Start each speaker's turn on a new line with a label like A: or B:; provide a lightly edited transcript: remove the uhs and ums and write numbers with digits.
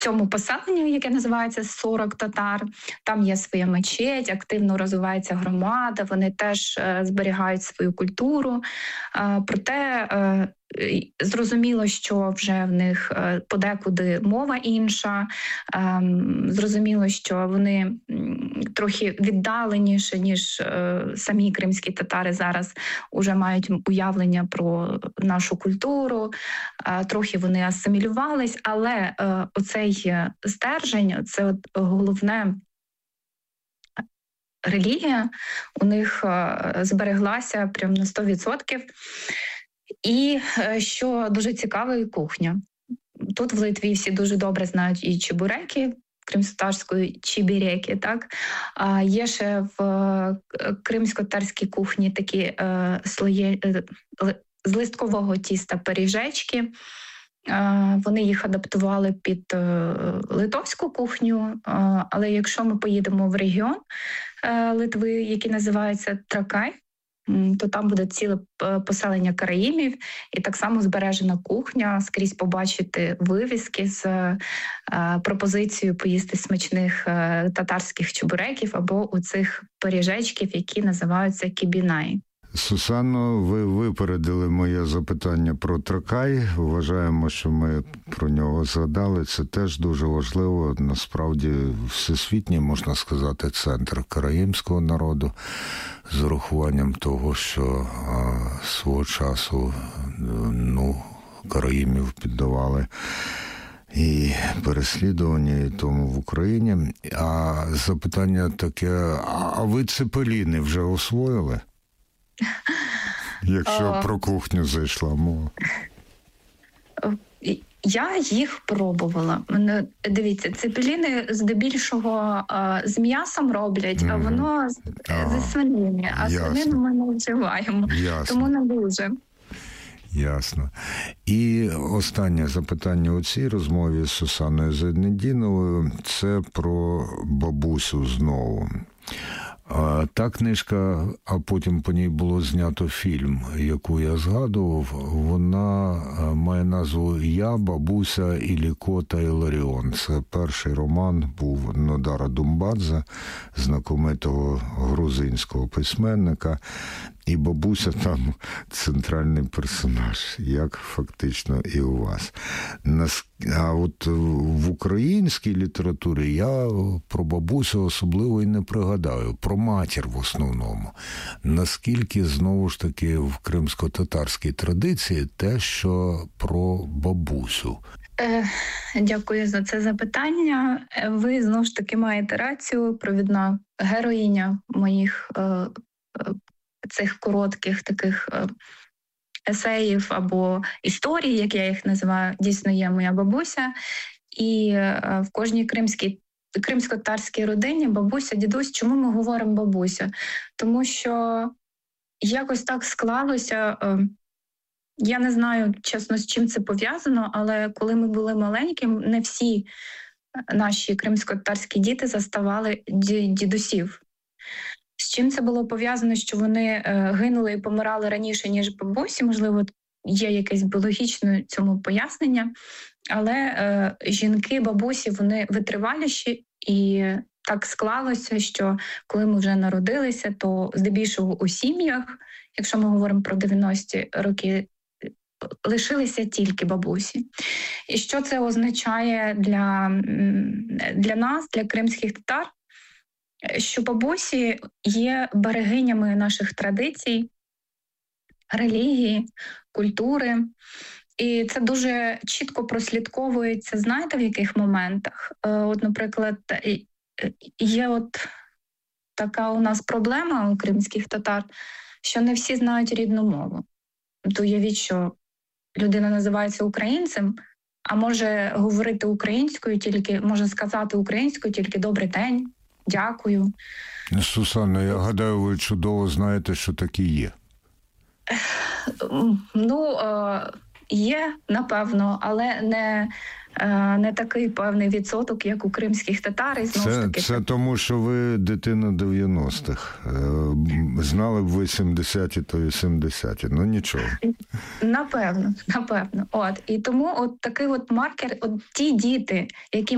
A: цьому поселенню, яке називається 40 татар. Там є своя мечеть, активно розвивається громада, вони теж зберігають свою культуру. Проте зрозуміло, що вже в них подекуди мова інша. Зрозуміло, що вони трохи віддаленіше, ніж самі кримські татари зараз уже мають уявлення про нашу культуру, трохи вони асимілювались, але оцей стержень – це от головне. Релігія у них збереглася прямо на 100%. І що дуже цікаво, і кухня. Тут в Литві всі дуже добре знають і чебуреки, кримськотатарської чебіреки, так? Є ще в кримськотатарській кухні такі слої з листкового тіста пиріжечки. Вони їх адаптували під литовську кухню, але якщо ми поїдемо в регіон Литви, який називається Тракай, то там буде ціле поселення караїмів і так само збережена кухня, скрізь побачити вивіски з пропозицією поїсти смачних татарських чебуреків або оцих пиріжечків, які називаються кібінай.
B: Сусанно, ви випередили моє запитання про Тракай. Вважаємо, що ми про нього згадали. Це теж дуже важливо. Насправді, всесвітній, можна сказати, центр караїмського народу, з урахуванням того, що свого часу караїмів піддавали і переслідування, і тому в Україні. А запитання таке, а ви цепеліни вже освоїли? Якщо про кухню зайшла мова.
A: Я їх пробувала. Дивіться, цепеліни здебільшого з м'ясом роблять, а воно зі свинини. А свинину ми не вживаємо. Тому не дуже.
B: Ясно. І останнє запитання у цій розмові з Сусанною Зайнетдіновою – це про бабусю знову. Та книжка, а потім по ній було знято фільм, яку я згадував, вона має назву «Я, бабуся Іліко та Іларіон». Це перший роман був Нодара Думбадзе, знакомитого грузинського письменника. І бабуся там центральний персонаж, як фактично і у вас. А от в українській літературі я про бабусю особливо і не пригадаю, про матір в основному. Наскільки, знову ж таки, в кримсько-татарській традиції те, що про бабусю?
A: Дякую за це запитання. Ви, знову ж таки, маєте рацію, провідна героїня моїх цих коротких таких есеїв або історій, як я їх називаю, дійсно є моя бабуся. І в кожній кримсько-татарській родині бабуся, дідусь. Чому ми говоримо бабуся? Тому що якось так склалося, я не знаю, чесно, з чим це пов'язано, але коли ми були маленькими, не всі наші кримсько-татарські діти заставали дідусів. З чим це було пов'язано, що вони гинули і помирали раніше, ніж бабусі? Можливо, є якесь біологічне цьому пояснення. Але жінки, бабусі, вони витриваліші. І так склалося, що коли ми вже народилися, то здебільшого у сім'ях, якщо ми говоримо про 90-ті роки, лишилися тільки бабусі. І що це означає для нас, для кримських татар? Що бабусі є берегинями наших традицій, релігії, культури. І це дуже чітко прослідковується, знаєте, в яких моментах? От, наприклад, є от така у нас проблема у кримських татар, що не всі знають рідну мову. То уявіть, що людина називається українцем, а може говорити українською тільки, може сказати українською тільки «добрий день», «дякую».
B: Сусанна, я гадаю, ви чудово знаєте, що такі є.
A: Є, напевно, але не такий певний відсоток, як у кримських татар. І знову ж таки,
B: це тому, що ви дитина 90-х. Знали б ви 70-ті, то і 70-ті. Ну, нічого.
A: Напевно. От. І тому от такий от маркер, от ті діти, які